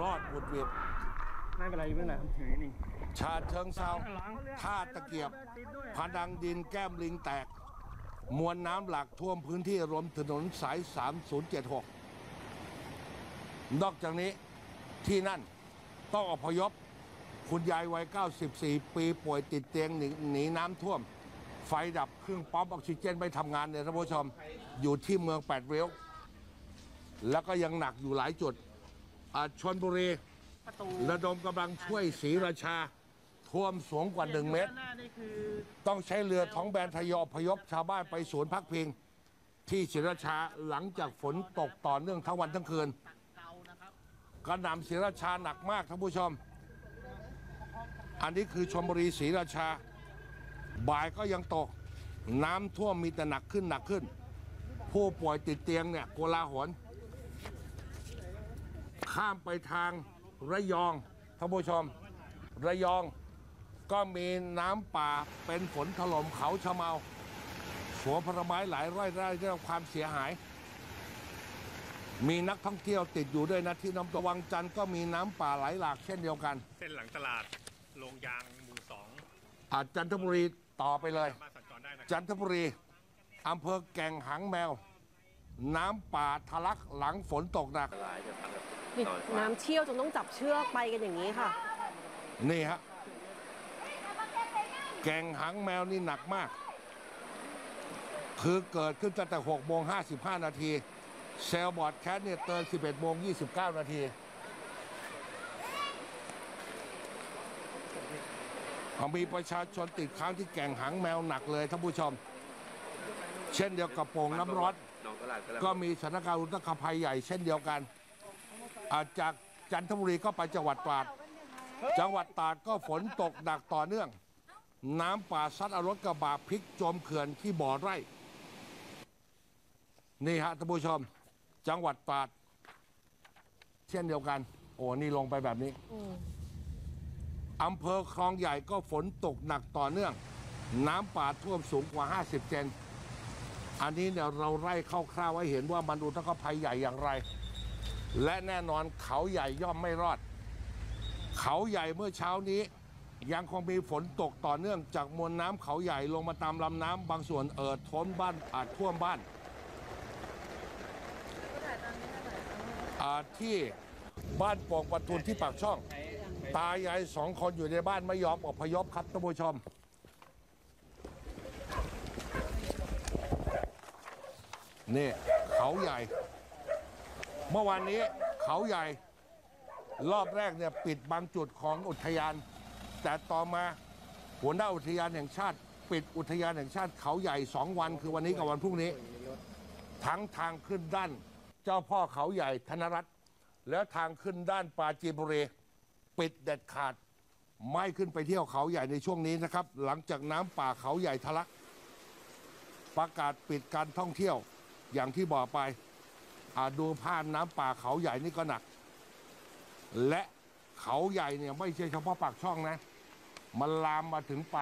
อดบุดหวิดไม่เป็นไรไม่เป็นไรถือนี่ชาเชิงเซาท่าตะเกียบผนังดินแก้มลิงแตกมวลน้ำหลากท่วมพื้นที่รวมถนนสาย 3076 นอกจากนี้ที่นั่นต้องอพยพคุณยายวัย 94 ปีป่วยติดเตียงหนีน้ำท่วมไฟดับเครื่องปั๊มออกซิเจนไม่ทำงานเนี่ยท่านผู้ชมอยู่ที่เมืองแปดริ้วแล้วก็ยังหนักอยู่หลายจุดชลบุรีระดมกำลังช่วยศรีราชาท่วมสูงกว่า 1 เมตรต้องใช้เรือท้องแบนทยอยอพยพชาวบ้านไปศูนย์พักพิงที่ศรีราชาหลังจากฝนตกต่อเนื่องทั้งวันทั้งคืนกระหน่ำศรีราชาหนักมากท่านผู้ชมอันนี้คือชลบุรีศรีราชาบ่ายก็ยังตกน้ำท่วมมีแต่หนักขึ้นผู้ป่วยติดเตียงเนี่ยโกลาหลข้ามไปทางระยองท่านผู้ชมระยองก็มีน้ำป่าเป็นฝนถล่มเขาชะเมาสวนผลไม้หลายไร่ได้รับความเสียหายมีนักท่องเที่ยวติดอยู่ด้วยนะที่น้ำตะวังจันทร์ก็มีน้ำป่าไหลหลากเช่นเดียวกันเส้นหลังตลาดโรงยางหมู่2 จันทบุรีต่อไปเลยจันทบุรีอำเภอแก่งหางแมวน้ำป่าทะลักหลังฝนตกหนักน้ำเชี่ยวจนต้องจับเชือกไปกันอย่างนี้ค่ะนี่ฮะแก่งหางแมวนี่หนักมากคือเกิดขึ้นตั้งแต่6:55 นาทีเซลบอร์ดแคทเนี่ยเตือน11:29 นาทีมีประชาชนติดค้างที่แก่งหางแมวหนักเลยท่านผู้ชมเช่นเดียวกับโป่งน้ำร้อนก็มีสถานการณ์อุทกภัยใหญ่เช่นเดียวกันจากจันทบุรีก็ไปจังหวัดตราดก็ฝนตกหนักต่อเนื่องน้ำป่าซัดเอารถกระบะพลิกจมเขื่อนที่บ่อไร่นี่ฮะท่านผู้ชมจังหวัดตราดเช่นเดียวกันโอ้นี่ลงไปแบบนี้อำเภอคลองใหญ่ก็ฝนตกหนักต่อเนื่องน้ำป่าท่วมสูงกว่า50 เซนอันนี้เนี่ยเราไล่คร่าวๆไว้เห็นว่ามันอุทกภัยใหญ่อย่างไรและแน่นอนเขาใหญ่ย่อมไม่รอดเขาใหญ่เมื่อเช้านี้ยังคงมีฝนตกต่อเนื่องจากมวลน้ำเขาใหญ่ลงมาตามลำน้ำบางส่วนท้นบ้านท่วมบ้านที่บ้านโป่งประทุนที่ปากช่องตายาย2 คนอยู่ในบ้านไม่ยอมอพยพครับท่านผู้ชมนี่เขาใหญ่เมื่อวานนี้เขาใหญ่รอบแรกเนี่ยปิดบางจุดของอุทยานแต่ต่อมาหัวหน้าอุทยานแห่งชาติปิดอุทยานแห่งชาติเขาใหญ่2 วันคือวันนี้กับวันพรุ่งนี้ทั้งทางขึ้นด้านเจ้าพ่อเขาใหญ่ธนรัตน์แล้วทางขึ้นด้านปราจีนบุรีปิดเด็ดขาดไม่ขึ้นไปเที่ยวเขาใหญ่ในช่วงนี้นะครับหลังจากน้ำป่าเขาใหญ่ทะลักประกาศปิดการท่องเที่ยวอย่างที่บอกไปดูภาพน้ำป่าเขาใหญ่นี่ก็หนักและเขาใหญ่เนี่ยไม่ใช่เฉพาะปากช่องนะมันลามมาถึง